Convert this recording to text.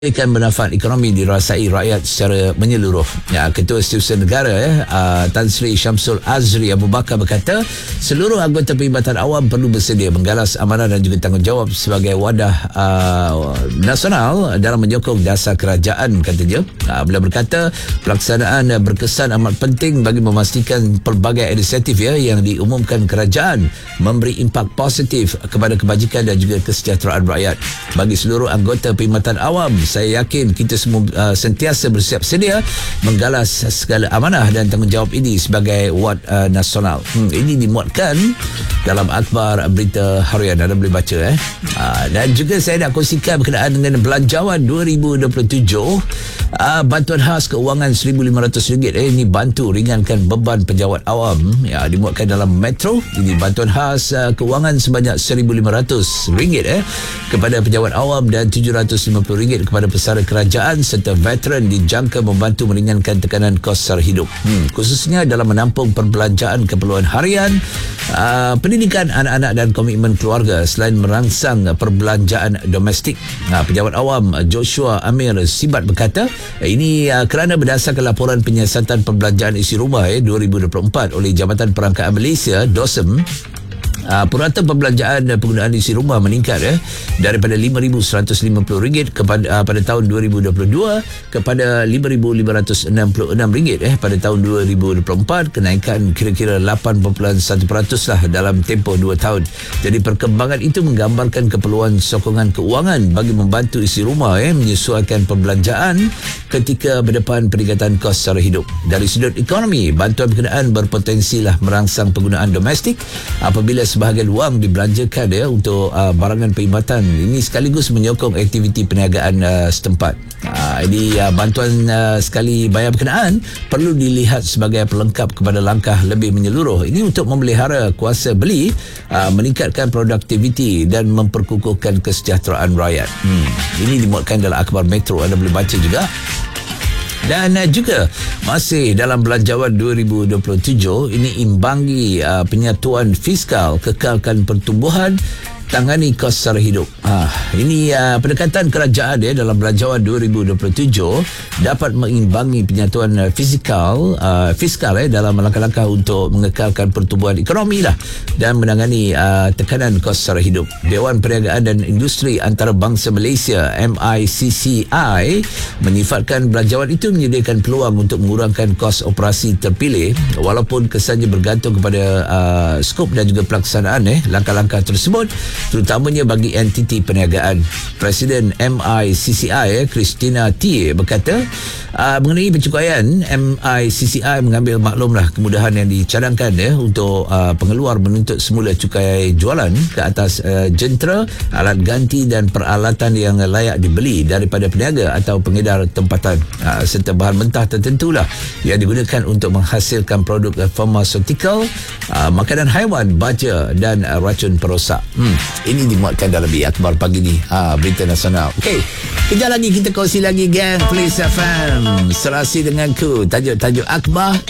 Ikan bermanfaat ekonomi dirasai rakyat secara menyeluruh. Ketua Setiausaha Negara Tan Sri Syamsul Azri Abu Bakar berkata, seluruh anggota perkhidmatan awam perlu bersedia menggalas amanah dan juga tanggungjawab sebagai wadah nasional dalam menyokong dasar kerajaan, katanya. Beliau berkata, pelaksanaan berkesan amat penting bagi memastikan pelbagai inisiatif yang diumumkan kerajaan memberi impak positif kepada kebajikan dan juga kesejahteraan rakyat. Bagi seluruh anggota perkhidmatan awam, saya yakin kita semua sentiasa bersiap sedia menggalas segala amanah dan tanggungjawab ini sebagai wad nasional. Ini dimuatkan dalam akhbar berita harian. Anda boleh baca. Dan juga saya nak kongsikan berkenaan dengan belanjawan 2027. Bantuan khas keuangan RM1,500. Ini bantu ringankan beban pejabat awam. Dimuatkan dalam Metro. Ini bantuan khas keuangan sebanyak RM1,500 kepada pejabat awam dan RM750 kepada pesara kerajaan serta veteran dijangka membantu meringankan tekanan kos sara hidup. Khususnya dalam menampung perbelanjaan keperluan harian, pendidikan anak-anak dan komitmen keluarga selain merangsang perbelanjaan domestik. Pejabat awam Joshua Amir Sibat berkata, ini kerana berdasarkan laporan penyiasatan perbelanjaan isi rumah 2024 oleh Jabatan Perangkaan Malaysia DOSM, purata perbelanjaan dan penggunaan isi rumah meningkat daripada RM5,150 pada tahun 2022 kepada RM5,566 pada tahun 2024, kenaikan kira-kira 8.1% lah dalam tempoh 2 tahun. Jadi perkembangan itu menggambarkan keperluan sokongan keuangan bagi membantu isi rumah menyesuaikan perbelanjaan ketika berdepan peningkatan kos sara hidup. Dari sudut ekonomi, bantuan berkenaan berpotensi lah merangsang penggunaan domestik apabila sebahagian wang dibelanjakan untuk barangan perkhidmatan. Ini sekaligus menyokong aktiviti perniagaan setempat. Ini bantuan sekali bayar berkenaan perlu dilihat sebagai pelengkap kepada langkah lebih menyeluruh. Ini untuk memelihara kuasa beli, meningkatkan produktiviti dan memperkukuhkan kesejahteraan rakyat. Ini dimuatkan dalam akhbar Metro. Anda boleh baca juga. Dan juga masih dalam belanjawan 2027, ini imbangi penyatuan fiskal, kekalkan pertumbuhan, tangani kos sara hidup. Ini pendekatan kerajaan dalam belanjawan 2027 dapat mengimbangi penyatuan fiskal dalam langkah-langkah untuk mengekalkan pertumbuhan ekonomi dan menangani tekanan kos sara hidup. Dewan Perniagaan dan Industri Antarabangsa Malaysia MICCI menyifatkan belanjawan itu menyediakan peluang untuk mengurangkan kos operasi terpilih walaupun kesannya bergantung kepada skop dan juga pelaksanaan langkah-langkah tersebut, terutamanya bagi entiti perniagaan. Presiden MICCI Christina T berkata, mengenai pencukaian, MICCI mengambil maklumlah kemudahan yang dicadangkan untuk pengeluar menuntut semula cukai jualan ke atas jentera, alat ganti dan peralatan yang layak dibeli daripada peniaga atau pengedar tempatan, serta bahan mentah tertentulah yang digunakan untuk menghasilkan produk farmaseutical, makanan haiwan, baja dan racun perosak. Ini dimuatkan dalam akhbar pagi ni, berita nasional. Okey, kejap lagi kita kongsi lagi, gang Police FM. Serasi denganku, tajuk-tajuk akhbar